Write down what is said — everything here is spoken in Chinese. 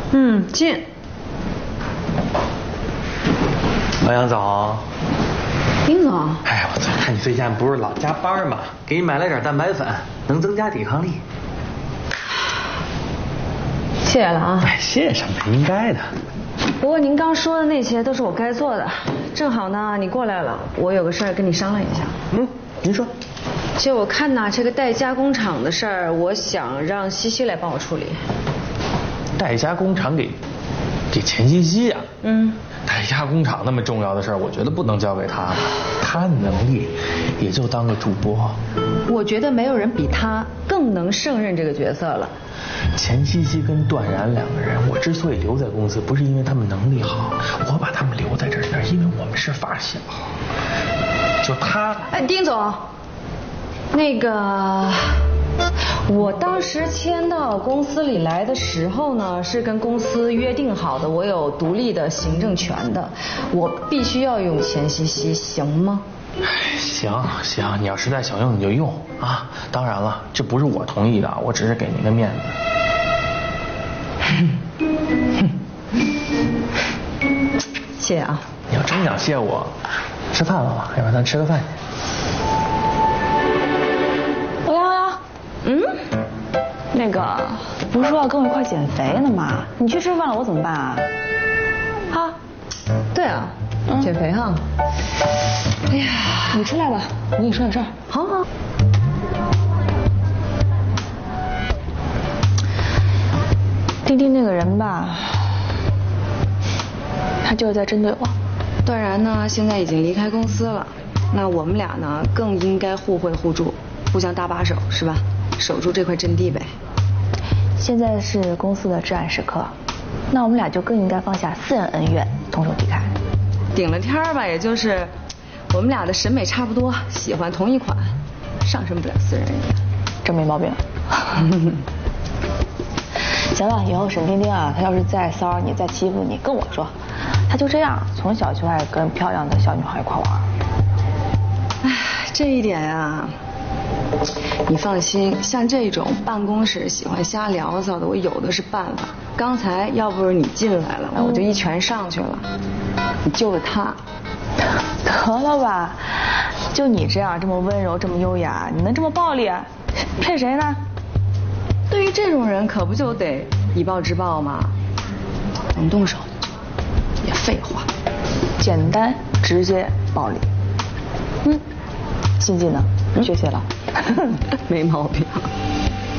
进。 老杨早。 丁总。 哎，我看你最近不是老加班吗？给你买了点蛋白粉，能增加抵抗力。 谢谢了啊。 哎，谢什么？应该的。 不过您刚说的那些都是我该做的，正好呢你过来了，我有个事儿跟你商量一下。 您说。 就我看呢，这个代加工厂的事儿，我想让西西来帮我处理。 代加工厂给钱西西呀？代加工厂那么重要的事儿，我觉得不能交给他。他的能力也就当个主播。 我觉得没有人比他更能胜任这个角色了。 钱西西跟段然两个人，我之所以留在公司，不是因为他们能力好，我把他们留在这儿，那是因为我们是发小。就他， 哎，丁总，那个，我当时签到公司里来的时候呢，是跟公司约定好的，我有独立的行政权的，我必须要用钱西西，行吗？ 行，你要实在想用你就用啊！当然了，这不是我同意的，我只是给您个面子。 谢谢啊！ 你要真想谢我，吃饭了吧？要不然咱吃个饭去。 欧阳， 那个不是说要跟我一块减肥呢吗？你去吃饭了，我怎么办啊？啊？ 对啊，减肥哈。哎呀， 你出来吧，我跟你说点事儿。 好。 丁丁那个人吧，他就是在针对我。 段然呢，现在已经离开公司了，那我们俩呢，更应该互惠互助，互相搭把手，是吧？守住这块阵地呗。 现在是公司的至暗时刻，那我们俩就更应该放下私人恩怨，同手敌忾。 顶了天儿吧，也就是我们俩的审美差不多，喜欢同一款，上升不了私人恩怨， 这没毛病。行了，以后沈丁丁啊，他要是再骚扰你、再欺负你，跟我说，他就这样，从小就爱跟漂亮的小女孩一块玩。 哎，这一点啊，你放心，像这种办公室喜欢瞎聊骚的，我有的是办法。刚才要不是你进来了，我就一拳上去了。你救了他。 得了吧，就你这样这么温柔、这么优雅，你能这么暴力？骗谁呢？ 对于这种人，可不就得以暴制暴吗？我们动手也废话， 简单直接暴力。新技能学习了。 没毛病。